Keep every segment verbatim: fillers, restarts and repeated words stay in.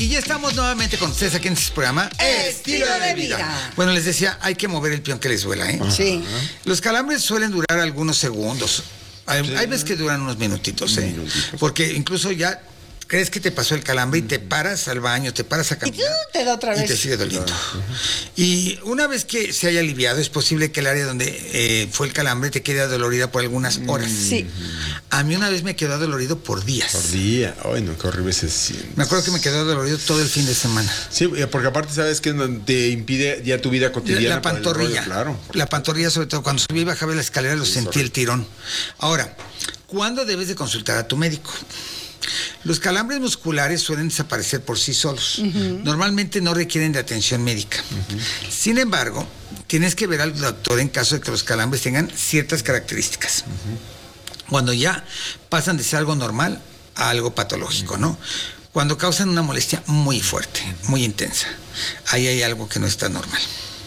Y ya estamos nuevamente con ustedes aquí en este programa Estilo de Vida. Bueno, les decía, hay que mover el peón que les duela, ¿eh? Sí. Los calambres suelen durar algunos segundos. Hay, sí. hay veces que duran unos minutitos, ¿eh? Minutitos. Porque incluso ya crees que te pasó el calambre y te paras al baño, te paras a caminar. Y te da otra vez. Y te sigue doliendo. Y una vez que se haya aliviado, es posible que el área donde eh, fue el calambre te quede dolorida por algunas horas. Sí. A mí una vez me quedó dolorido por días. Por día. Ay, no, qué horrible se siente. Me acuerdo que me quedó dolorido todo el fin de semana. Sí, porque aparte sabes que te impide ya tu vida cotidiana. La, la pantorrilla. Rollo, claro. La pantorrilla, sobre todo, cuando subí y bajaba la escalera, lo sí, sentí sorry. el tirón. Ahora, ¿cuándo debes de consultar a tu médico? Los calambres musculares suelen desaparecer por sí solos. Uh-huh. Normalmente no requieren de atención médica. Uh-huh. Sin embargo, tienes que ver al doctor en caso de que los calambres tengan ciertas características. Uh-huh. Cuando ya pasan de ser algo normal a algo patológico, uh-huh. ¿no? Cuando causan una molestia muy fuerte, muy intensa. Ahí hay algo que no está normal.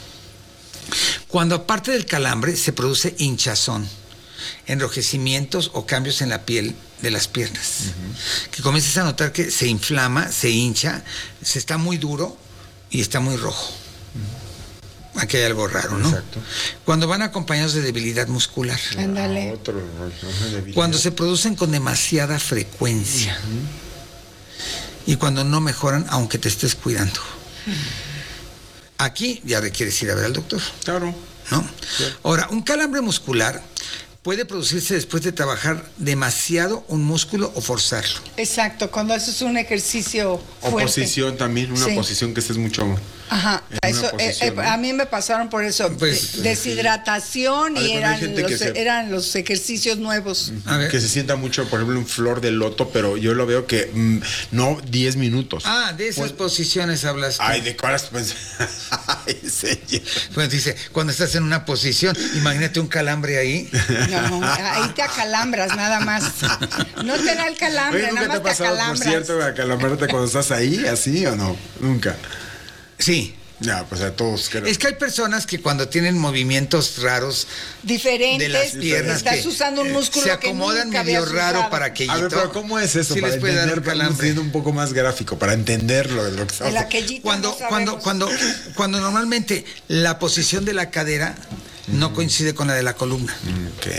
Cuando aparte del calambre se produce hinchazón, enrojecimientos o cambios en la piel de las piernas, uh-huh. que comienzas a notar que se inflama, se hincha, se está muy duro y está muy rojo. Uh-huh. Aquí hay algo raro, ¿no? Exacto. Cuando van acompañados de debilidad muscular. Ándale. Ah, otro, otro cuando se producen con demasiada frecuencia. Uh-huh. Y cuando no mejoran aunque te estés cuidando. Uh-huh. Aquí ya requieres ir a ver al doctor. Claro. ¿No? Sí. Ahora, un calambre muscular puede producirse después de trabajar demasiado un músculo o forzarlo. Exacto, cuando haces un ejercicio fuerte. O posición también, una sí. posición que estés mucho... Ajá, eso, posición, eh, ¿no? A mí me pasaron por eso, pues, deshidratación sí. y eran los, se... eran los ejercicios nuevos. Uh-huh. Que se sienta mucho, por ejemplo, un flor de loto, pero yo lo veo que mm, no diez minutos. Ah, de esas pues, posiciones hablas. Tú. Ay, de cuáles pues. Ay, señor. Pues dice, cuando estás en una posición, imagínate un calambre ahí. No, ahí te acalambras nada más. No te da el calambre, Oye, nada ¿nunca más te ha pasado, te acalambras. por cierto, acalambrarte cuando estás ahí, así o no? Nunca. Sí. Ya, pues a todos. Creo. Es que hay personas que cuando tienen movimientos raros diferentes, de las piernas, estás que usando un músculo se acomodan que medio raro usado. Para que a ver, pero ¿cómo es eso? Sí para les puede entender, dar un siendo un poco más gráfico, para entenderlo de lo que estamos. Cuando, no cuando, cuando, cuando normalmente la posición de la cadera uh-huh. no coincide con la de la columna. Ok.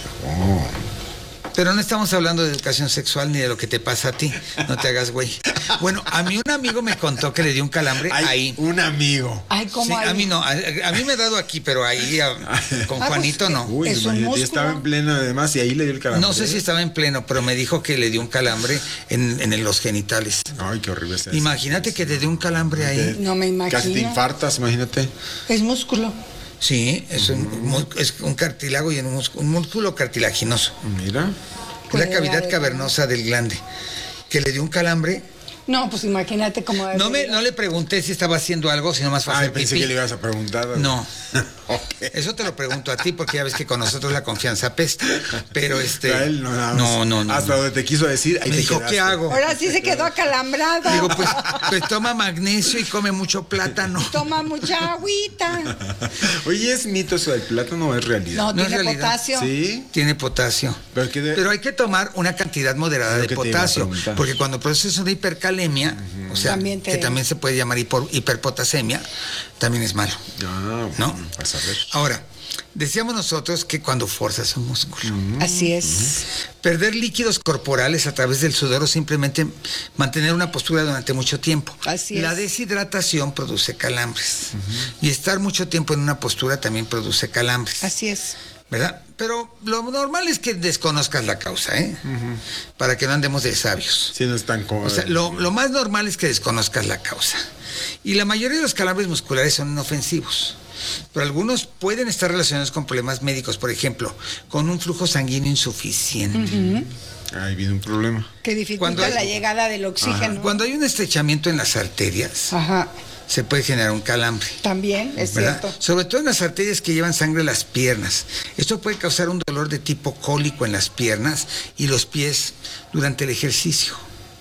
Oh. Pero no estamos hablando de educación sexual ni de lo que te pasa a ti. No te hagas güey. Bueno, a mí un amigo me contó que le dio un calambre Ay, ahí. Un amigo. Ay, ¿cómo sí, ahí? A mí no. A, a mí me ha dado aquí, pero ahí a, con ah, Juanito pues, no. Uy, es un músculo. Estaba en pleno además y ahí le dio el calambre. No sé si estaba en pleno, pero me dijo que le dio un calambre en, en los genitales. Ay, qué horrible es eso. Imagínate que te dio un calambre ahí. No me imagino. Casi te infartas, imagínate. Es músculo. Sí, es un, es un cartílago y un músculo, un músculo cartilaginoso. Mira. Es la cavidad cavernosa del glande. Que le dio un calambre. No, pues imagínate cómo... No, me, no le pregunté si estaba haciendo algo, sino más fácil. Ay, pensé pipí. Que le ibas a preguntar. No. Okay. Eso te lo pregunto a ti, porque ya ves que con nosotros la confianza apesta. Pero este... A él no, nada más. no, no, no. Hasta donde te quiso decir, ahí me te dijo, quedaste. ¿qué hago? Ahora sí se quedó acalambrado. Digo, pues, pues toma magnesio y come mucho plátano. Toma mucha agüita. Oye, ¿es mito eso del plátano o es realidad? No, no tiene es realidad. potasio. ¿Sí? Tiene potasio. Pero, de... Pero hay que tomar una cantidad moderada de potasio, porque cuando produces una hipercalemia, uh-huh. o sea, también te... que también se puede llamar hiper, hiperpotasemia, también es malo. Ah, ¿no? Vas a ver. Ahora, decíamos nosotros que cuando forzas un músculo. Uh-huh. Así es. Uh-huh. Perder líquidos corporales a través del sudor o simplemente mantener una postura durante mucho tiempo. Así es. La deshidratación produce calambres. Uh-huh. Y estar mucho tiempo en una postura también produce calambres. Así es. ¿Verdad? Pero lo normal es que desconozcas la causa, ¿eh? Uh-huh. Para que no andemos de sabios. Sí, no es tan cómodo. O sea, lo, lo más normal es que desconozcas la causa. Y la mayoría de los calambres musculares son inofensivos. Pero algunos pueden estar relacionados con problemas médicos, por ejemplo, con un flujo sanguíneo insuficiente. Uh-huh. Ahí viene un problema. Que dificulta hay, la llegada del oxígeno. Ajá. Cuando hay un estrechamiento en las arterias, ajá. se puede generar un calambre. También, es ¿verdad? cierto. Sobre todo en las arterias que llevan sangre a las piernas. Esto puede causar un dolor de tipo cólico en las piernas y los pies durante el ejercicio.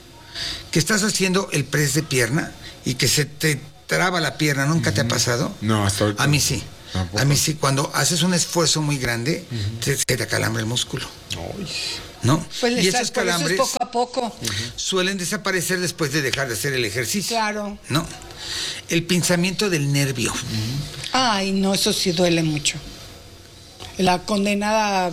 Que estás haciendo el press de pierna y que se te traba la pierna, ¿nunca uh-huh. te ha pasado? No, hasta ahorita. A mí sí. A mí sí, cuando haces un esfuerzo muy grande, uh-huh. te, te acalambra el músculo. Ay. ¿No? Pues y esos calambres poco a poco uh-huh. suelen desaparecer después de dejar de hacer el ejercicio. Claro. ¿No? El pinzamiento del nervio. Uh-huh. Ay, no, eso sí duele mucho. La condenada,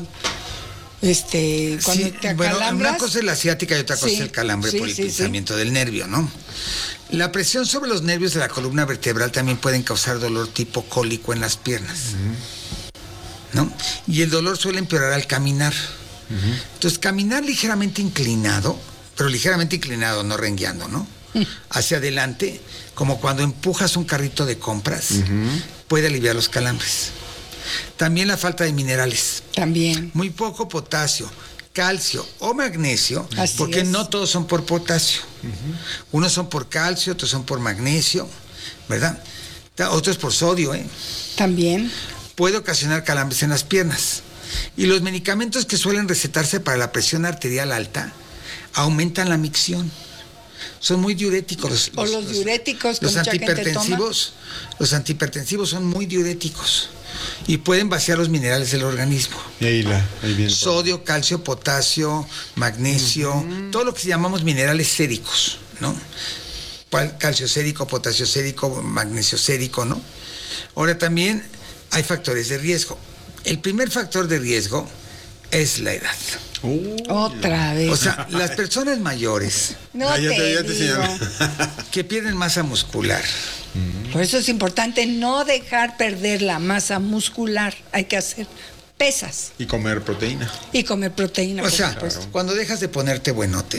este, cuando sí, te acalambras. Bueno, una cosa es la ciática y otra cosa sí, es el calambre sí, por el sí, pinzamiento sí. del nervio, ¿no? La presión sobre los nervios de la columna vertebral también pueden causar dolor tipo cólico en las piernas, uh-huh. ¿no? Y el dolor suele empeorar al caminar. Uh-huh. Entonces, caminar ligeramente inclinado, pero ligeramente inclinado, no rengueando, ¿no? Uh-huh. Hacia adelante, como cuando empujas un carrito de compras, uh-huh. puede aliviar los calambres. También la falta de minerales. También. Muy poco potasio, calcio o magnesio, Así porque es. no todos son por potasio. Uh-huh. Unos son por calcio, otros son por magnesio, ¿verdad? Otros por sodio, ¿eh? También. Puede ocasionar calambres en las piernas. Y los medicamentos que suelen recetarse para la presión arterial alta aumentan la micción. Son muy diuréticos. Los, o los, los diuréticos que los mucha antihipertensivos, gente toma. Los antihipertensivos son muy diuréticos y pueden vaciar los minerales del organismo. Y ahí la, ahí viene sodio, todo. Calcio, potasio, magnesio, uh-huh. todo lo que llamamos minerales séricos, ¿no? Calcio sérico, potasio sérico, magnesio sérico, ¿no? Ahora también hay factores de riesgo. El primer factor de riesgo es la edad. Uh, Otra vez. O sea, las personas mayores no ah, ya te, ya te digo. que pierden masa muscular. Por eso es importante no dejar perder la masa muscular. Hay que hacer pesas. Y comer proteína. Y comer proteína. O sea, claro. cuando dejas de ponerte buenote.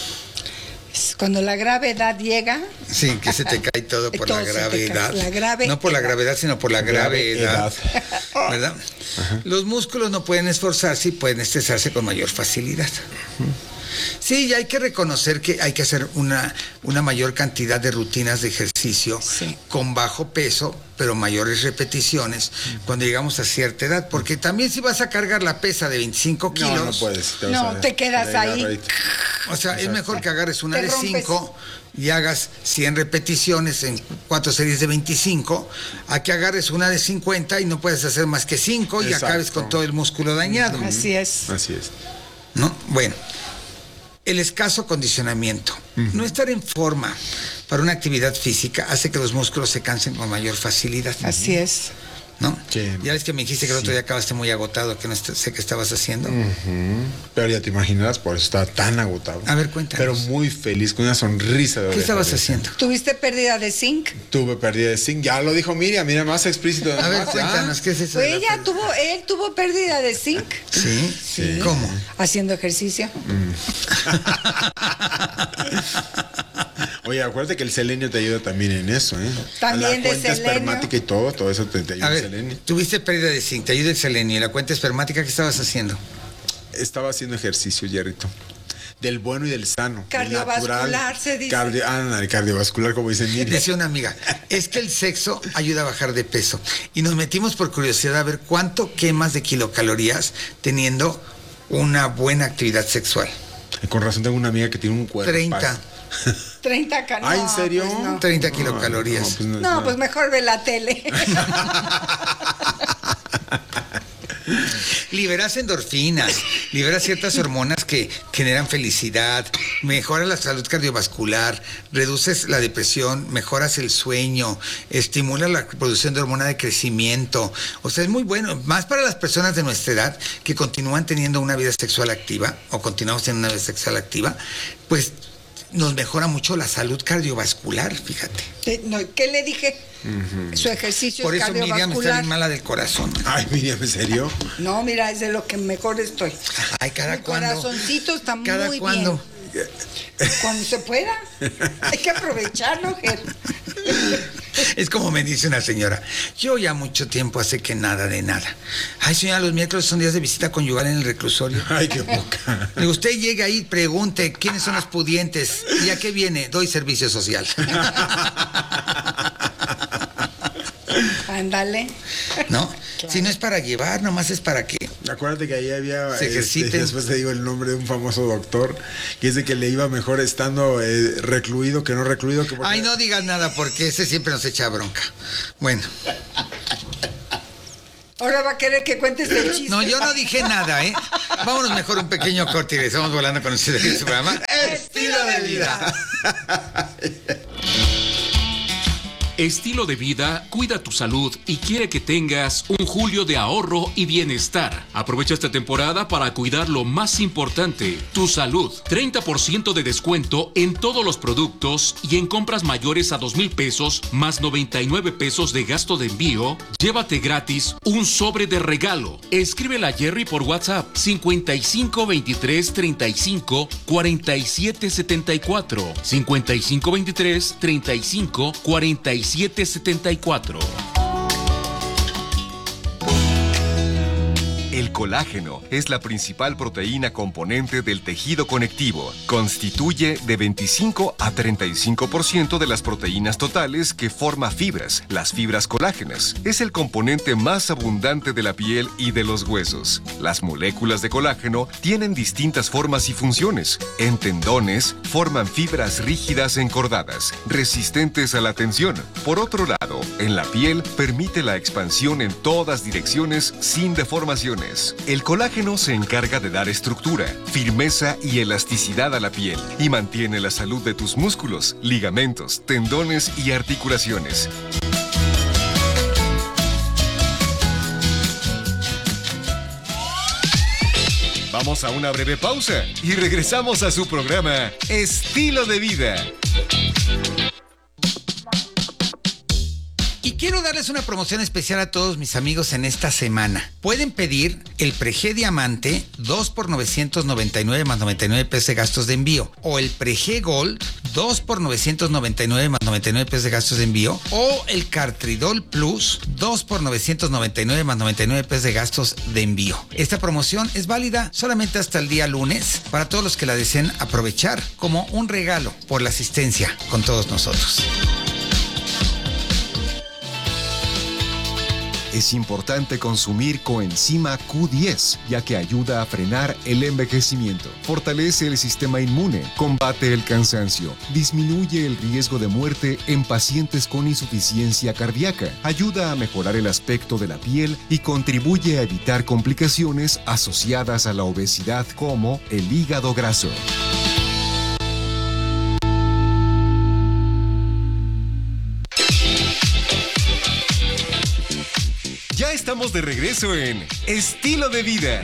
Cuando la gravedad llega. Sí, que se te cae todo por todo la gravedad. La grave no por edad. la gravedad, sino por la gravedad. ¿Verdad? Ajá. Los músculos no pueden esforzarse y pueden estresarse con mayor facilidad. Uh-huh. Sí, y hay que reconocer que hay que hacer una, una mayor cantidad de rutinas de ejercicio sí. con bajo peso, pero mayores repeticiones uh-huh. cuando llegamos a cierta edad, porque también si vas a cargar la pesa de veinticinco kilos, no, no puedes. Te no, a, te quedas ahí. Right. O sea, Exacto. es mejor que agarres una te de cinco y hagas cien repeticiones en cuatro series de veinticinco, a que agarres una de cincuenta y no puedes hacer más que cinco y acabes con todo el músculo dañado. Uh-huh. Así es. Así es. ¿No? Bueno. El escaso acondicionamiento. Uh-huh. No estar en forma para una actividad física hace que los músculos se cansen con mayor facilidad. Así es. ¿No? Sí. Ya ves que me dijiste que el otro día acabaste muy agotado, que no sé qué estabas haciendo. Uh-huh. Pero ya te imaginarás, por eso estaba tan agotado. A ver, cuéntanos. Pero muy feliz, con una sonrisa. De ¿Qué estabas haciendo? ¿Tuviste pérdida de zinc? Tuve pérdida de zinc, ya lo dijo Miriam, mira, más explícito. A ver, cuéntanos, ¿qué es eso? Pues ella tuvo, él tuvo pérdida de zinc. ¿Sí? Sí. ¿Cómo? Haciendo ejercicio. Mm. Oye, acuérdate que el selenio te ayuda también en eso, ¿eh? También la de cuenta selenio. espermática y todo, todo eso te, te ayuda a ver, el selenio. Tuviste pérdida de zinc, te ayuda el selenio. ¿Y la cuenta espermática qué estabas haciendo? Estaba haciendo ejercicio, Jerrito. Del bueno y del sano. Cardiovascular, natural, se dice. Cardio, ah, cardiovascular, como dicen. Decía una amiga, es que el sexo ayuda a bajar de peso. Y nos metimos por curiosidad a ver cuánto quemas de kilocalorías teniendo una buena actividad sexual. Con razón tengo una amiga que tiene un cuerpo. treinta. treinta calorías. ¿Ah, en serio? Pues no. treinta kilocalorías. No, pues, no, no, pues mejor ve la tele. Liberas endorfinas, liberas ciertas hormonas que generan felicidad, mejoras la salud cardiovascular, reduces la depresión, mejoras el sueño, estimulas la producción de hormona de crecimiento. O sea, es muy bueno, más para las personas de nuestra edad que continúan teniendo una vida sexual activa o continuamos teniendo una vida sexual activa, pues nos mejora mucho la salud cardiovascular, fíjate. ¿Qué le dije? Uh-huh. Su ejercicio Por es eso Miriam está bien mala del corazón. Ay, Miriam, ¿en serio? No, mira, es de lo que mejor estoy. Ay, cada Mi cuando. corazoncito está cada muy cuando. bien. Cuando se pueda. Hay que aprovecharlo, Ger. Es como me dice una señora, yo ya mucho tiempo hace que nada de nada. Ay, señora, los miércoles son días de visita conyugal en el reclusorio. Ay, qué boca. Usted llega ahí, pregunte quiénes son los pudientes y a qué viene, doy servicio social. Ándale. ¿No? Claro. Si no es para llevar, nomás es para que acuérdate que ahí había se ejerciten. Este, después te digo el nombre de un famoso doctor que dice que le iba mejor estando eh, recluido que no recluido que porque... Ay, no digas nada porque ese siempre nos echa bronca. Bueno. Ahora va a querer que cuentes el chiste. No, yo no dije nada, ¿eh? Vámonos mejor un pequeño corte y estamos volando con ustedes en su programa Estilo de Vida. Estilo de Vida cuida tu salud y quiere que tengas un julio de ahorro y bienestar. Aprovecha esta temporada para cuidar lo más importante, tu salud. treinta por ciento de descuento en todos los productos y en compras mayores a dos mil pesos más noventa y nueve pesos de gasto de envío. Llévate gratis un sobre de regalo. Escríbele a Jerry por WhatsApp cincuenta y cinco veintitrés treinta y cinco cuarenta y siete setenta y cuatro. cincuenta y cinco veintitrés treinta y cinco cuarenta y siete setenta y cuatro. El colágeno es la principal proteína componente del tejido conectivo. Constituye de veinticinco a treinta y cinco por ciento de las proteínas totales que forma fibras, las fibras colágenas. Es el componente más abundante de la piel y de los huesos. Las moléculas de colágeno tienen distintas formas y funciones. En tendones, forman fibras rígidas encordadas, resistentes a la tensión. Por otro lado, en la piel, permite la expansión en todas direcciones sin deformaciones. El colágeno se encarga de dar estructura, firmeza y elasticidad a la piel y mantiene la salud de tus músculos, ligamentos, tendones y articulaciones. Vamos a una breve pausa y regresamos a su programa Estilo de Vida. Y quiero darles una promoción especial a todos mis amigos en esta semana. Pueden pedir el Prege Diamante dos por novecientos noventa y nueve más noventa y nueve pesos de gastos de envío. O el Prege Gold dos por novecientos noventa y nueve más noventa y nueve pesos de gastos de envío. O el Cartridol Plus dos por novecientos noventa y nueve más noventa y nueve pesos de gastos de envío. Esta promoción es válida solamente hasta el día lunes para todos los que la deseen aprovechar como un regalo por la asistencia con todos nosotros. Es importante consumir coenzima Q diez, ya que ayuda a frenar el envejecimiento, fortalece el sistema inmune, combate el cansancio, disminuye el riesgo de muerte en pacientes con insuficiencia cardíaca, ayuda a mejorar el aspecto de la piel y contribuye a evitar complicaciones asociadas a la obesidad como el hígado graso. Ya estamos de regreso en Estilo de Vida.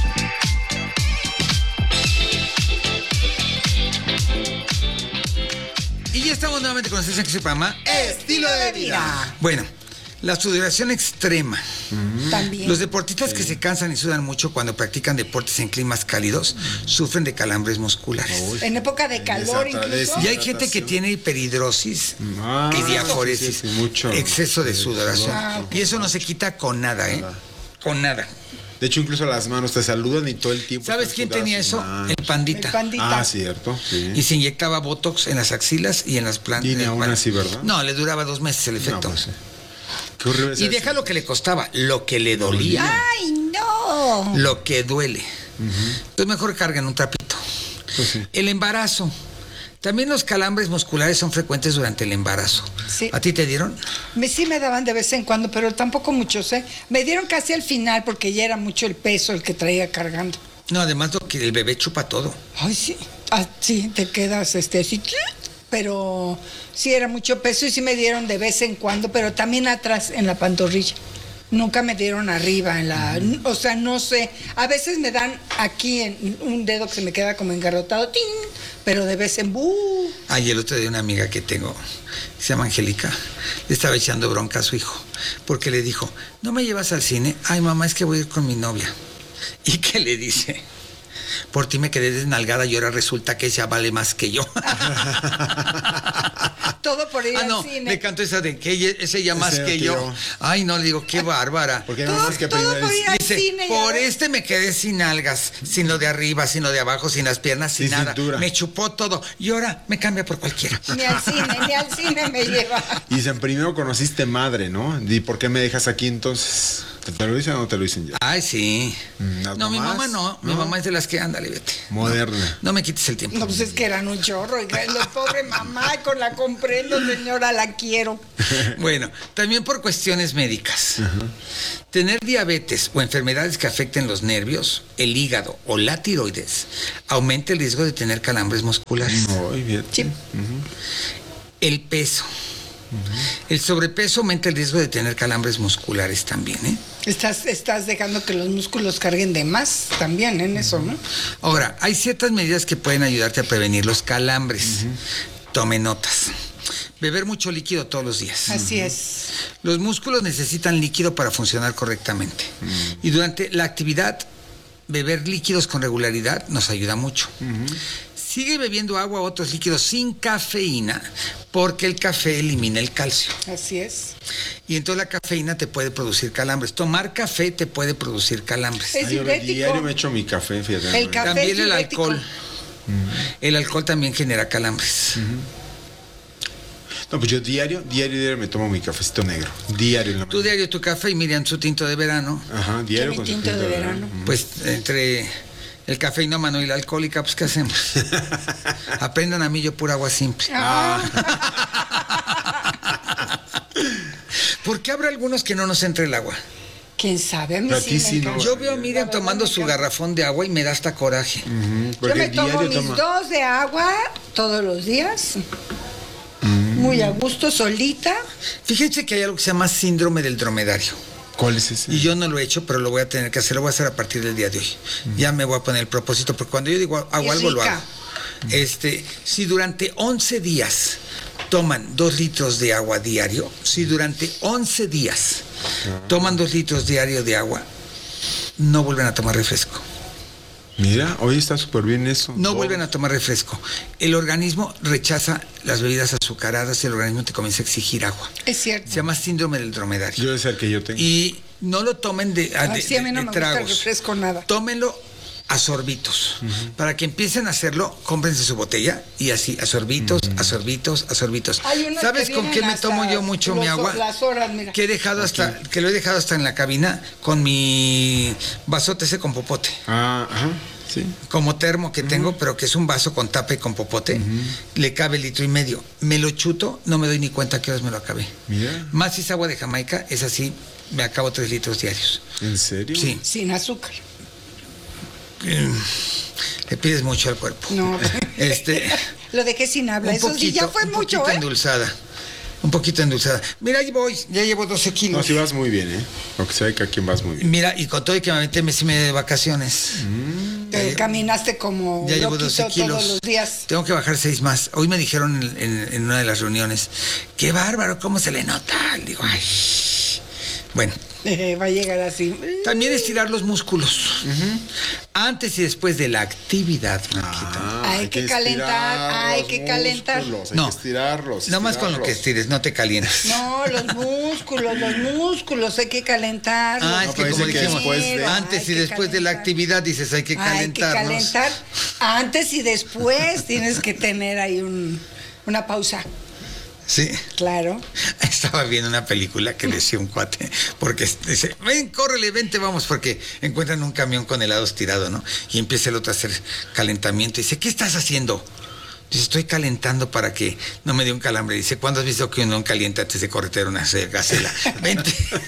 Y ya estamos nuevamente con ustedes en este programa Estilo de Vida. Bueno, la sudoración extrema. Mm. También. Los deportistas sí. que se cansan y sudan mucho cuando practican deportes en climas cálidos mm. sufren de calambres musculares. Uy. En época de calor incluso. Y hay gente que tiene hiperhidrosis ah, y diaforesis, sí, sí, mucho. exceso de sudoración. Ah, okay. Y eso no se quita con nada, ¿eh? Nada. Con nada. De hecho, incluso las manos te saludan y todo el tiempo. ¿Sabes quién tenía eso? Ah. El Pandita. El Pandita. Ah, cierto. Sí. Y se inyectaba botox en las axilas y en las plantas. Y ni aún así, ¿verdad? No, le duraba dos meses el efecto. No, pues sí. Qué horrible. Y deja lo que le costaba, lo que le dolía. ¡Ay, no! Lo que duele. Uh-huh. Entonces mejor carguen un trapito. Pues sí. El embarazo. También los calambres musculares son frecuentes durante el embarazo. Sí. ¿A ti te dieron? Me, sí me daban de vez en cuando, pero tampoco muchos, ¿eh? Me dieron casi al final porque ya era mucho el peso el que traía cargando. No, además lo que el bebé chupa todo. Ay, sí. Ah, sí, te quedas este así. Pero sí era mucho peso y sí me dieron de vez en cuando, pero también atrás en la pantorrilla. Nunca me dieron arriba en la, uh-huh. o sea, no sé. A veces me dan aquí en un dedo que se me queda como engarrotado, ¡ting! Pero de vez en ¡buh! Ay, el otro día una amiga que tengo, se llama Angélica, le estaba echando bronca a su hijo, porque le dijo, ¿no me llevas al cine? Ay, mamá, es que voy a ir con mi novia. ¿Y qué le dice? Por ti me quedé desnalgada y ahora resulta que ella vale más que yo. Todo por ir ah, no, al cine. Me cantó esa de que ella, es ella más Ese que yo. yo. Ay, no, le digo, qué bárbara. Porque todo, más que todo por ir al Dice, cine. por este me quedé sin algas, sin lo de arriba, sin lo de abajo, sin las piernas, sin, sin nada. Cintura. Me chupó todo. Y ahora me cambia por cualquiera. Ni al cine, ni al cine me lleva. Y dicen, primero conociste madre, ¿no? ¿Y por qué me dejas aquí entonces? ¿Te lo dicen o no te lo dicen ya? Ay, sí. ¿No, no mi mamá no. Mi ¿no? mamá es de las que, ándale, vete. Moderna. No, no me quites el tiempo. No, pues es que eran un chorro. Y la pobre mamá, con la comprendo, señora, la quiero. Bueno, también por cuestiones médicas. Uh-huh. Tener diabetes o enfermedades que afecten los nervios, el hígado o la tiroides aumenta el riesgo de tener calambres musculares. Muy bien. Sí. Uh-huh. El peso. Uh-huh. El sobrepeso aumenta el riesgo de tener calambres musculares también, ¿eh? Estás, estás dejando que los músculos carguen de más también en eso, ¿no? Ahora, hay ciertas medidas que pueden ayudarte a prevenir los calambres. Uh-huh. Tome notas. Beber mucho líquido todos los días. Así uh-huh. es. Los músculos necesitan líquido para funcionar correctamente. Uh-huh. Y durante la actividad, beber líquidos con regularidad nos ayuda mucho. Uh-huh. Sigue bebiendo agua o otros líquidos sin cafeína, porque el café elimina el calcio. Así es. Y entonces la cafeína te puede producir calambres. Tomar café te puede producir calambres. Es Ay, yo diario me echo mi café, fíjate. El café también es el diurético. alcohol. Uh-huh. El alcohol también genera calambres. Uh-huh. No, pues yo diario, diario, diario me tomo mi cafecito negro. Diario en la mañana. Tú diario tu café y Miriam su tinto de verano. Ajá, diario mi con tinto su tinto de de verano. verano. Pues entre el cafeinómano y la alcohólica, pues ¿qué hacemos? Aprendan a mí, yo pura agua simple. Ah. ¿Por qué habrá algunos que no nos entre el agua? ¿Quién sabe? A mí Pero a sí ti me sí, encanta. ¿no? Yo veo a Miriam tomando su garrafón de agua y me da hasta coraje. Uh-huh, Yo me tomo diario mis toma- dos de agua todos los días. Mm. Muy a gusto, solita. Fíjense que hay algo que se llama síndrome del dromedario. ¿Cuál es ese? Y yo no lo he hecho, pero lo voy a tener que hacer. Lo voy a hacer a partir del día de hoy. Uh-huh. Ya me voy a poner el propósito, porque cuando yo digo hago algo, lo hago. Este, si durante once días toman dos litros de agua diario, si durante once días uh-huh. toman dos litros diario de agua, no vuelven a tomar refresco. Mira, hoy está súper bien eso. No oh. vuelven a tomar refresco. El organismo rechaza las bebidas azucaradas y el organismo te comienza a exigir agua. Es cierto. Se llama síndrome del dromedario. Yo es el que yo tengo. Y no lo tomen de, Ay, de, sí, a mí no de me tragos. gusta el refresco nada. Tómenlo a sorbitos. Uh-huh. Para que empiecen a hacerlo, cómprense su botella y así, a sorbitos, uh-huh. a sorbitos, a sorbitos. ¿Sabes con qué me tomo yo mucho mi agua? Las horas, mira. Que he dejado hasta, okay. que lo he dejado hasta en la cabina con mi vasote ese con popote. Ah, ajá. Sí. Como termo que uh-huh. tengo, pero que es un vaso con tapa y con popote, uh-huh. le cabe litro y medio. Me lo chuto, no me doy ni cuenta que horas me lo acabé. Mira. Más si es agua de Jamaica, es así, me acabo tres litros diarios. ¿En serio? Sí. Sin azúcar. Le pides mucho al cuerpo. No. Este. Lo dejé sin habla. Un Eso poquito, sí ya fue un mucho, poquito ¿eh? endulzada. Un poquito endulzada. Mira, ahí voy, ya llevo doce kilos. No, si vas muy bien, ¿eh? Aunque sea que a quien vas muy bien. Mira, y con todo y que me metí mes y medio de vacaciones. Mm. Te caminaste como ya llevo doce kilos. Todos los días. Tengo que bajar seis más. Hoy me dijeron en, en, en una de las reuniones, qué bárbaro, cómo se le nota. Digo, ay. Bueno. Eh, va a llegar así. También estirar los músculos. Uh-huh. Antes y después de la actividad, Marquita. Ah, hay, hay que, que calentar, hay que calentar. Hay no, que estirarlos. No más con lo que estires, no te calientas. No, los músculos, los músculos hay que calentarlos. Ah, es no, que como dijimos, después de... antes y después de la actividad dices hay que calentarnos. Hay que calentar. Antes y después tienes que tener ahí un, una pausa. Sí. Claro. Estaba viendo una película que decía un cuate, porque dice, ven, córrele, vente, vamos, porque encuentran un camión con helados tirado, ¿no? Y empieza el otro a hacer calentamiento. Y dice, ¿qué estás haciendo? Dice, estoy calentando para que no me dé un calambre. Dice, ¿cuándo has visto que uno calienta antes de corretear una gacela? Vente.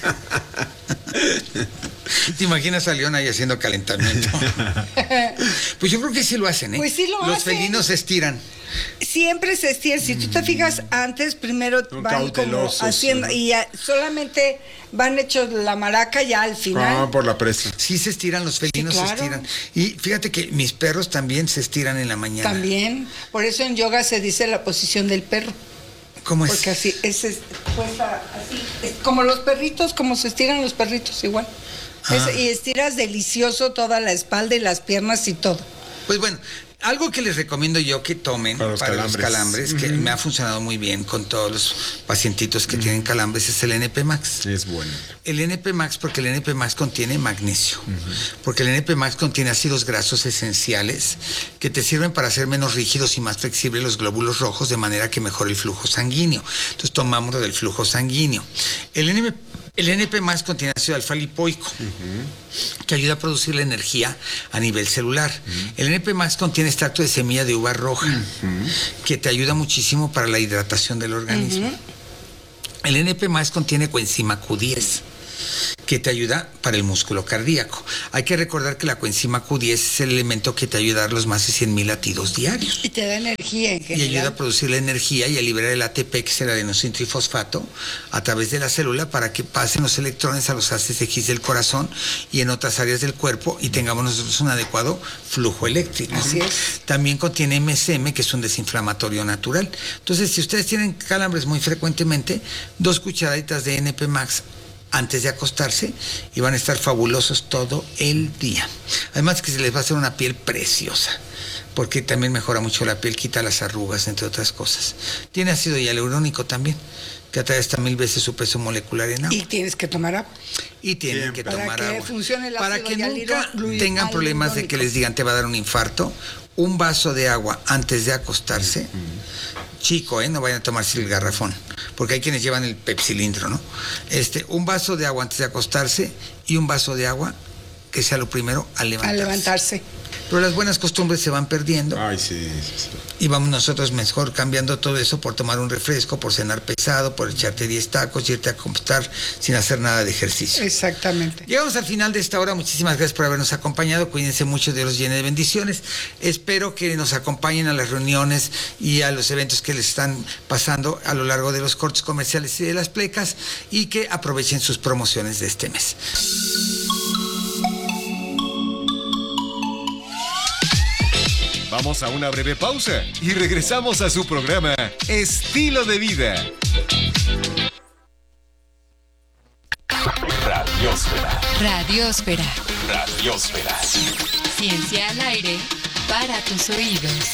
¿Te imaginas a León ahí haciendo calentamiento? Pues yo creo que sí lo hacen, ¿eh? Pues sí lo Los hacen. felinos se estiran. Siempre se estiran. Si tú te fijas, antes primero Son van como haciendo, ¿no? y ya solamente van hechos la maraca ya al final. Ah, por la presa. Sí se estiran, los felinos Sí, claro. se estiran. Y fíjate que mis perros también se estiran en la mañana. También. Por eso en yoga se dice la posición del perro. ¿Cómo es? Porque así, es, es puesta así, es como los perritos, como se estiran los perritos, igual. Ah. Es, y estiras delicioso toda la espalda y las piernas y todo. Pues bueno, algo que les recomiendo yo que tomen para los para calambres, los calambres que uh-huh. me ha funcionado muy bien con todos los pacientitos que uh-huh. tienen calambres, es el N P Max. Es bueno. El N P Max, porque el N P Max contiene magnesio, uh-huh. porque el N P Max contiene ácidos grasos esenciales que te sirven para hacer menos rígidos y más flexibles los glóbulos rojos, de manera que mejore el flujo sanguíneo. Entonces tomamos del flujo sanguíneo. El N P El N P Max contiene ácido alfa-lipoico, uh-huh. que ayuda a producir la energía a nivel celular. Uh-huh. El N P Max contiene extracto de semilla de uva roja, uh-huh. que te ayuda muchísimo para la hidratación del organismo. Uh-huh. El N P más contiene coenzima Q diez, que te ayuda para el músculo cardíaco. Hay que recordar que la coenzima Q diez es el elemento que te ayuda a dar los más de cien mil latidos diarios. Y te da energía en general. Y ayuda a producir la energía y a liberar el A T P, que es el adenosíntrifosfato, a través de la célula para que pasen los electrones a los haces X del corazón y en otras áreas del cuerpo y tengamos nosotros un adecuado flujo eléctrico. Así es. También contiene M S M, que es un desinflamatorio natural. Entonces, si ustedes tienen calambres muy frecuentemente, dos cucharaditas de N P Max antes de acostarse y van a estar fabulosos todo el día. Además que se les va a hacer una piel preciosa, porque también mejora mucho la piel, quita las arrugas, entre otras cosas. Tiene ácido hialurónico también, que atrae hasta mil veces su peso molecular en agua. Y tienes que tomar agua. Y tienen Siempre. que tomar Para que agua. funcione el Para ácido que nunca hialurónico. tengan problemas de que les digan te va a dar un infarto, un vaso de agua antes de acostarse. Mm-hmm. Chico, ¿eh? No vayan a tomarse el garrafón, porque hay quienes llevan el pepsilindro, ¿no? Este, un vaso de agua antes de acostarse y un vaso de agua que sea lo primero al levantarse. Al levantarse. Pero las buenas costumbres se van perdiendo. Ay, sí, sí, sí. Y vamos nosotros mejor cambiando todo eso por tomar un refresco, por cenar pesado, por echarte diez tacos y irte a acostar sin hacer nada de ejercicio. Exactamente. Llegamos al final de esta hora. Muchísimas gracias por habernos acompañado. Cuídense mucho, Dios los llene de bendiciones. Espero que nos acompañen a las reuniones y a los eventos que les están pasando a lo largo de los cortes comerciales y de las plecas y que aprovechen sus promociones de este mes. Vamos a una breve pausa y regresamos a su programa Estilo de Vida. Radiosfera. Radiosfera. Radiosfera. Ciencia al aire para tus oídos.